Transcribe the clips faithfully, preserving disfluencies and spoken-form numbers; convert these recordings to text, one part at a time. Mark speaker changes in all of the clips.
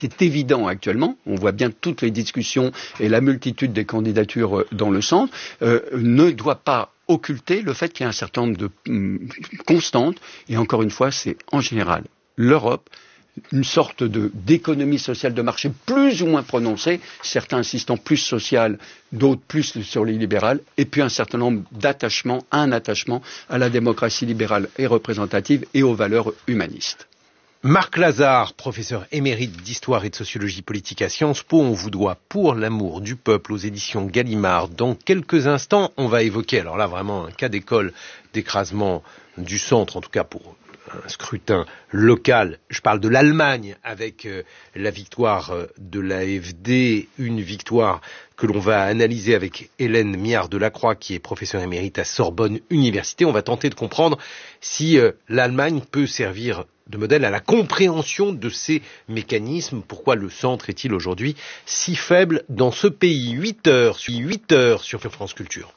Speaker 1: C'est évident actuellement, on voit bien toutes les discussions et la multitude des candidatures dans le centre, euh, ne doit pas occulter le fait qu'il y a un certain nombre de hum, constantes, et encore une fois, c'est en général l'Europe, une sorte de, d'économie sociale de marché plus ou moins prononcée, certains insistant plus sociale, d'autres plus sur les libérales, et puis un certain nombre d'attachements, un attachement à la démocratie libérale et représentative et aux valeurs humanistes.
Speaker 2: Marc Lazare, professeur émérite d'histoire et de sociologie politique à Sciences Po, on vous doit Pour l'amour du peuple aux éditions Gallimard. Dans quelques instants, on va évoquer, alors là vraiment un cas d'école d'écrasement du centre, en tout cas pour un scrutin local. Je parle de l'Allemagne avec euh, la victoire euh, de l'A F D, une victoire que l'on va analyser avec Hélène Miard-Delacroix, qui est professeure émérite à Sorbonne Université. On va tenter de comprendre si euh, l'Allemagne peut servir de modèle à la compréhension de ces mécanismes. Pourquoi le centre est-il aujourd'hui si faible dans ce pays? huit heures, huit heures sur France Culture.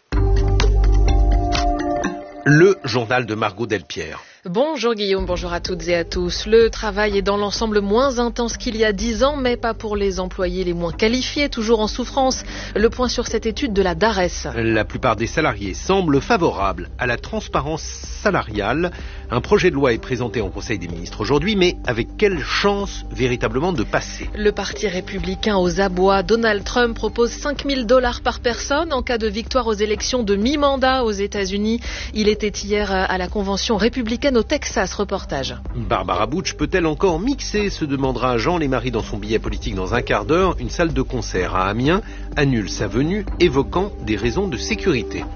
Speaker 2: Le journal de Margot Delpierre.
Speaker 3: Bonjour Guillaume, bonjour à toutes et à tous. Le travail est dans l'ensemble moins intense qu'il y a dix ans, mais pas pour les employés les moins qualifiés, toujours en souffrance. Le point sur cette étude de la DARES.
Speaker 2: La plupart des salariés semblent favorables à la transparence salariale. Un projet de loi est présenté en Conseil des ministres aujourd'hui, mais avec quelle chance véritablement de passer?
Speaker 3: Le parti républicain aux abois, Donald Trump propose cinq mille dollars par personne en cas de victoire aux élections de mi-mandat aux États-Unis. Il était hier à la convention républicaine au Texas. Reportage.
Speaker 2: Barbara Butch peut-elle encore mixer, se demandera Jean Lémarie dans son billet politique dans un quart d'heure. Une salle de concert à Amiens annule sa venue, évoquant des raisons de sécurité.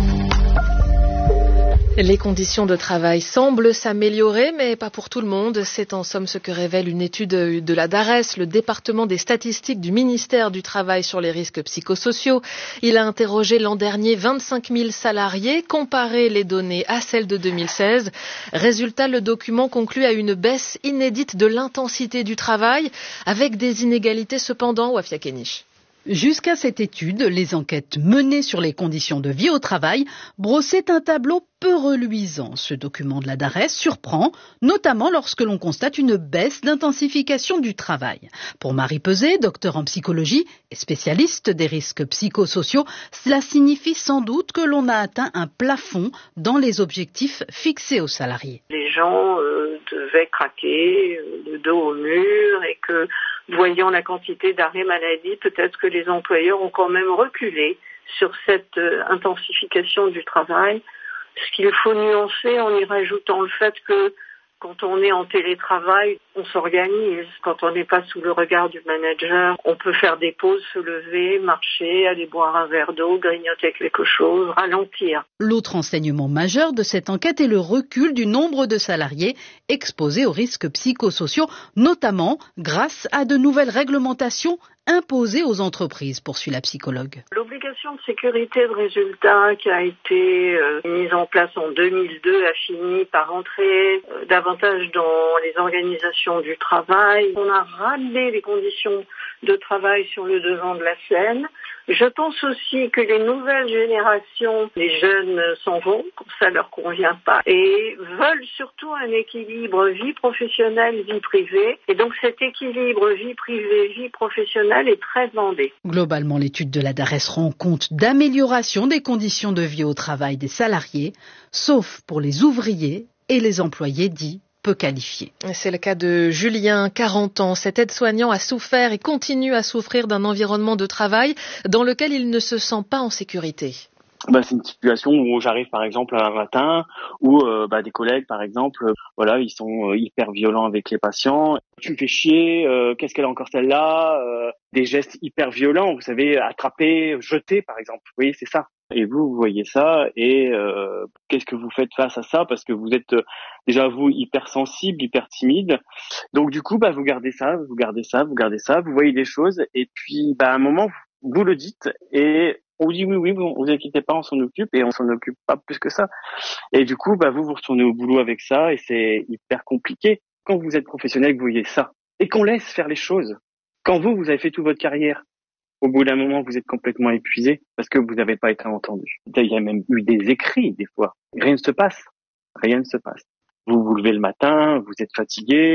Speaker 3: Les conditions de travail semblent s'améliorer, mais pas pour tout le monde. C'est en somme ce que révèle une étude de la DARES, le département des statistiques du ministère du Travail sur les risques psychosociaux. Il a interrogé l'an dernier vingt-cinq mille salariés, comparé les données à celles de deux mille seize. Résultat, le document conclut à une baisse inédite de l'intensité du travail, avec des inégalités cependant, Wafia Kenich.
Speaker 4: Jusqu'à cette étude, les enquêtes menées sur les conditions de vie au travail brossaient un tableau peu reluisant. Ce document de la DARES surprend, notamment lorsque l'on constate une baisse d'intensification du travail. Pour Marie Peset, docteur en psychologie et spécialiste des risques psychosociaux, cela signifie sans doute que l'on a atteint un plafond dans les objectifs fixés aux salariés.
Speaker 5: Les gens euh, devaient craquer, euh, le dos au mur, et que, voyant la quantité d'arrêts maladie, peut-être que les employeurs ont quand même reculé sur cette euh, intensification du travail. Ce qu'il faut nuancer en y rajoutant le fait que quand on est en télétravail, on s'organise. Quand on n'est pas sous le regard du manager, on peut faire des pauses, se lever, marcher, aller boire un verre d'eau, grignoter quelque chose, ralentir.
Speaker 4: L'autre enseignement majeur de cette enquête est le recul du nombre de salariés exposés aux risques psychosociaux, notamment grâce à de nouvelles réglementations imposées aux entreprises, poursuit la psychologue.
Speaker 5: L'obligation de sécurité de résultat qui a été euh, mise en place en deux mille deux a fini par entrer euh, davantage dans les organisations du travail. On a ramené les conditions de travail sur le devant de la scène. Je pense aussi que les nouvelles générations, les jeunes s'en vont, ça leur convient pas, et veulent surtout un équilibre vie professionnelle, vie privée. Et donc cet équilibre vie privée, vie professionnelle est très demandé.
Speaker 4: Globalement, l'étude de la DARES rend compte d'amélioration des conditions de vie au travail des salariés, sauf pour les ouvriers et les employés dits peu qualifiés.
Speaker 3: C'est le cas de Julien, quarante ans. Cet aide-soignant a souffert et continue à souffrir d'un environnement de travail dans lequel il ne se sent pas en sécurité.
Speaker 6: Bah, c'est une situation où j'arrive par exemple un matin où euh, bah, des collègues par exemple euh, voilà ils sont euh, hyper violents avec les patients. Tu me fais chier, euh, qu'est-ce qu'elle a encore celle-là, euh, des gestes hyper violents, vous savez, attraper, jeter par exemple. Vous voyez, c'est ça. Et vous, vous voyez ça, et euh, qu'est-ce que vous faites face à ça? Parce que vous êtes euh, déjà vous hyper sensible, hyper timide. Donc du coup, bah vous gardez ça, vous gardez ça, vous gardez ça, vous voyez les choses, et puis bah à un moment vous, vous le dites, et on vous dit oui, oui, vous, vous inquiétez pas, on s'en occupe, et on s'en occupe pas plus que ça. Et du coup, bah vous vous retournez au boulot avec ça, et c'est hyper compliqué. Quand vous êtes professionnel, vous voyez ça, et qu'on laisse faire les choses. Quand vous, vous avez fait toute votre carrière, au bout d'un moment, vous êtes complètement épuisé parce que vous n'avez pas été entendu. Il y a même eu des écrits, des fois. Rien ne se passe. Rien ne se passe. Vous vous levez le matin, vous êtes fatigué,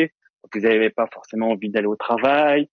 Speaker 6: vous n'avez pas forcément envie d'aller au travail,